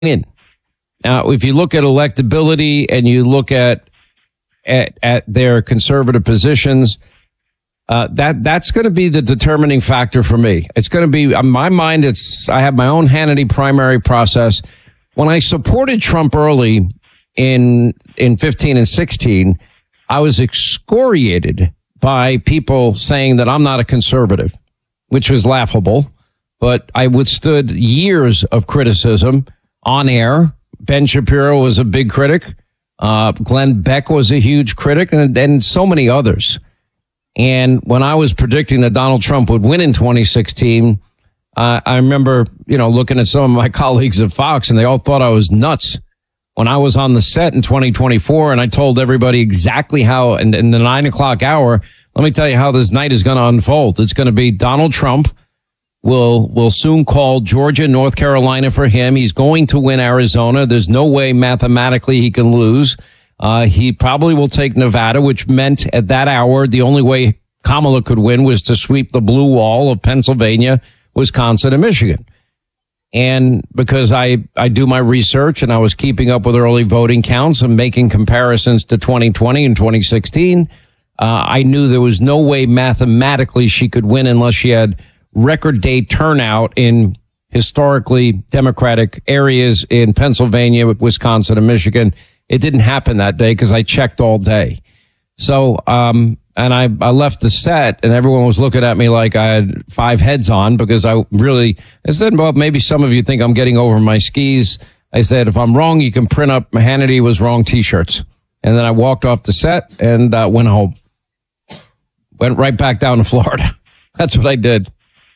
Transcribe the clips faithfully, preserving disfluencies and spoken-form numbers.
in. Now, if you look at electability and you look at at, at their conservative positions, uh, that that's going to be the determining factor for me. It's going to be, on my mind, it's I have my own Hannity primary process. When I supported Trump early in in fifteen and sixteen, I was excoriated by people saying that I'm not a conservative, which was laughable. But I withstood years of criticism on air. Ben Shapiro was a big critic. Uh, Glenn Beck was a huge critic, and, and so many others. And when I was predicting that Donald Trump would win in twenty sixteen, uh, I remember, you know, looking at some of my colleagues at Fox, and they all thought I was nuts. When I was on the set in twenty twenty-four, and I told everybody exactly how, in, in the nine o'clock hour, let me tell you how this night is going to unfold. It's going to be Donald Trump will will soon call Georgia, North Carolina for him. He's going to win Arizona. There's no way mathematically he can lose. Uh, he probably will take Nevada, which meant at that hour, the only way Kamala could win was to sweep the blue wall of Pennsylvania, Wisconsin, and Michigan. And because I, I do my research and I was keeping up with early voting counts and making comparisons to twenty twenty and twenty sixteen, uh, I knew there was no way mathematically she could win unless she had record day turnout in historically Democratic areas in Pennsylvania, Wisconsin, and Michigan. It didn't happen that day because I checked all day. So, um, and I, I left the set and everyone was looking at me like I had five heads on because I really, I said, well, maybe some of you think I'm getting over my skis. I said, if I'm wrong, you can print up Hannity was wrong t-shirts. And then I walked off the set and uh, went home. Went right back down to Florida. That's what I did.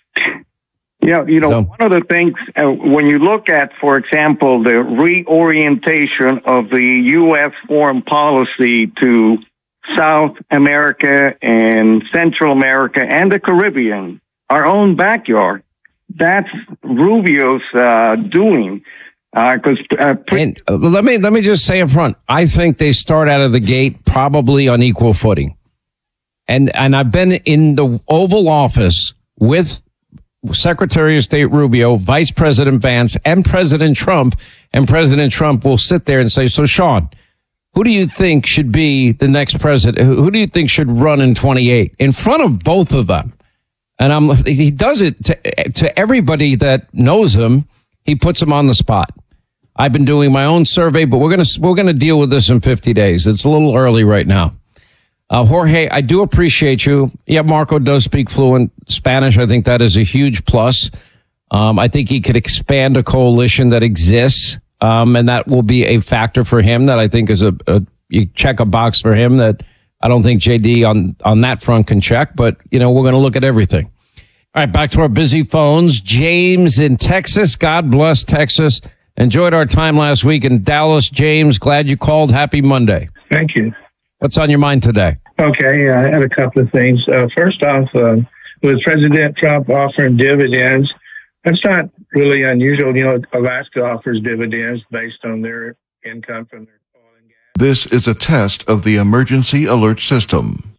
Yeah, you know, so, one of the things, uh, when you look at, for example, the reorientation of the U S foreign policy to South America and Central America and the Caribbean, our own backyard, that's Rubio's uh, doing. Because uh, uh, pre- uh, let me let me just say up front, I think they start out of the gate probably on equal footing, and and I've been in the Oval Office with Secretary of State Rubio, Vice President Vance, and President Trump, and President Trump will sit there and say, so Sean, who do you think should be the next president? Who do you think should run in twenty-eight? In front of both of them. And I'm, he does it to, to everybody that knows him. He puts them on the spot. I've been doing my own survey, but we're going to, we're going to deal with this in fifty days. It's a little early right now. Uh, Jorge, I do appreciate you. Yeah, Marco does speak fluent Spanish. I think that is a huge plus. Um, I think he could expand a coalition that exists, um, and that will be a factor for him that I think is a, a you check a box for him that I don't think J D on, on that front can check, but, you know, we're going to look at everything. All right, back to our busy phones. James in Texas. God bless Texas. Enjoyed our time last week in Dallas. James, glad you called. Happy Monday. Thank you. What's on your mind today? Okay, I had a couple of things. Uh, first off, uh, with President Trump offering dividends, that's not really unusual. You know, Alaska offers dividends based on their income from their oil and gas. This is a test of the emergency alert system.